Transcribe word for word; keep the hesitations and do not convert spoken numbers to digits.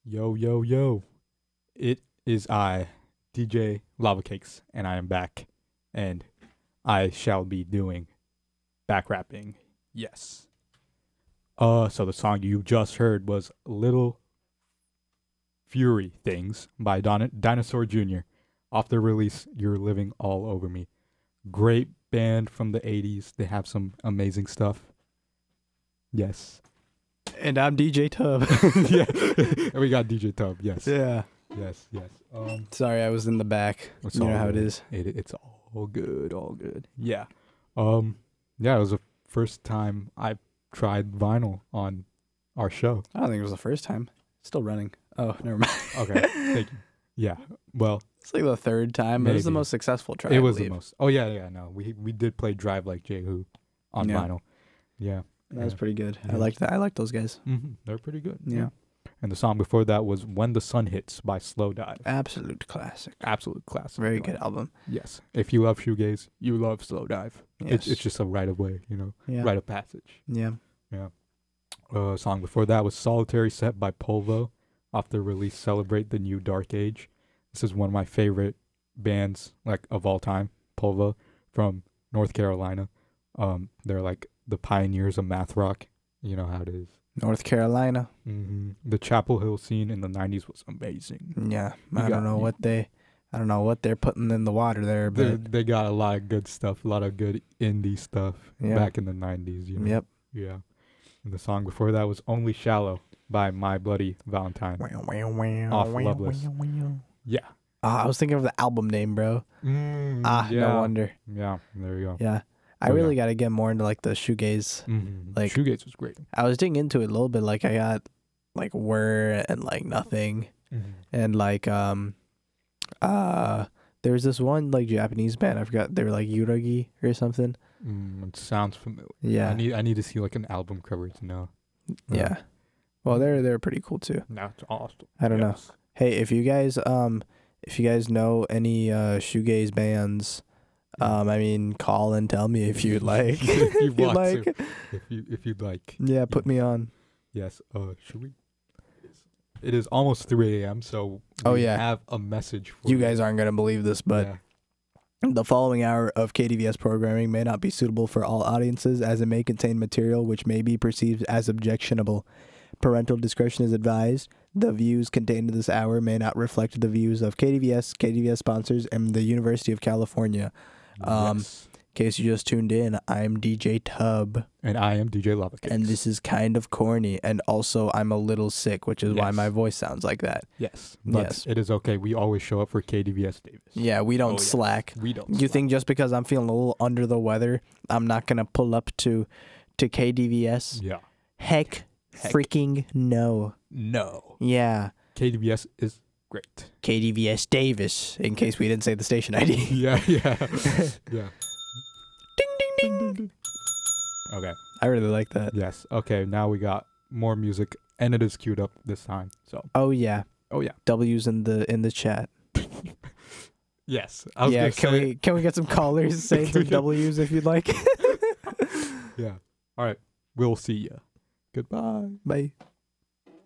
Yo, yo, yo. It is I, D J Lava Cakes, and I am back. And I shall be doing back rapping. Yes. Uh, so the song you just heard was Little Fury Things by Don- Dinosaur Junior off the release You're Living All Over Me. Great band from the eighties. They have some amazing stuff. Yes. And I'm D J Tub. Yeah. And we got D J Tub. Yes. Yeah. Yes. Yes. Um, Sorry, I was in the back. it's You know all how it good. is. It, it's all good. All good. Yeah. Um. Yeah. It was the first time I tried vinyl on our show. I don't think it was the first time. Still running. Oh, never mind. Okay. Thank you. Yeah. Well, It's like the third time. But it was the Maybe. most successful try. it I was the believe. most. Oh yeah. Yeah. No. We we did play Drive Like Jehu on Yeah. vinyl. Yeah. That was Yeah. pretty good. I Yeah. liked that. I liked those guys. Mm-hmm. They're pretty good. Yeah. And the song before that was When the Sun Hits by Slow Dive. Absolute classic. Absolute classic. Very Like, good album. Yes. If you love shoegaze, you love Slow Dive. Yes. It's it's just a rite of way, you know, yeah. rite of passage. Yeah. Uh, song before that was Solitary Set by Polvo off the release Celebrate the New Dark Age. This is one of my favorite bands like of all time, Polvo from North Carolina. Um, they're like the pioneers of math rock. You know how it is. North Carolina. Mm-hmm. The Chapel Hill scene in the nineties was amazing. Yeah. You I got- don't know you- what they I don't know what they're putting in the water there, They but they got a lot of good stuff, a lot of good indie stuff Yeah. back in the nineties. You know? yep. Yeah. And the song before that was Only Shallow by My Bloody Valentine. Off Loveless. Yeah. Ah, I was thinking of the album name, bro. Mm, Ah, yeah. no wonder. Yeah, there you go. Yeah. I Oh, really yeah. got to get more into like the shoegaze. Mm-hmm. Like- Shoegaze was great. I was digging into it a little bit. Like I got like Whir and like Nothing Mm-hmm. and like um uh there's this one like Japanese band. I forgot they were like Yuragi or something. Mm, it sounds familiar. Yeah. I need I need to see like an album cover to know. yeah. Well, they're they're pretty cool too. That's awesome. I don't know. Yes. Hey, if you guys um if you guys know any uh shoegaze bands, um I mean call and tell me if you'd like. If you If you'd want like. to. If you if you'd like. Yeah, put me on. Yes. Uh should we It is almost three a.m. so Oh, we yeah. have a message for You guys aren't gonna believe this, but Yeah. the following hour of K D V S programming may not be suitable for all audiences as it may contain material which may be perceived as objectionable. Parental discretion is advised. The views contained in this hour may not reflect the views of K D V S, K D V S sponsors, and the University of California. Um, Yes. In case you just tuned in, I'm D J Tub, And I am D J Lava Cakes. and this is kind of corny, and also I'm a little sick, which is why Yes. my voice sounds like that. Yes. But Yes. it is okay. We always show up for K D V S Davis. Yeah, we don't Oh, yes. slack. We don't. You slack. think just because I'm feeling a little under the weather, I'm not gonna pull up to to K D V S? Yeah. Heck, Heck. freaking no. No. Yeah, K D V S is great. K D V S Davis. In case we didn't say the station I D. Yeah, yeah. yeah. Ding ding ding. Okay. I really like that. Yes. Okay. Now we got more music, and it is queued up this time. So. Oh yeah, Oh yeah. W's in the in the chat. Yes. I was Yeah, gonna can say. we can we get some callers saying some W's if you'd like? Yeah. All right. We'll see ya. Goodbye. Bye.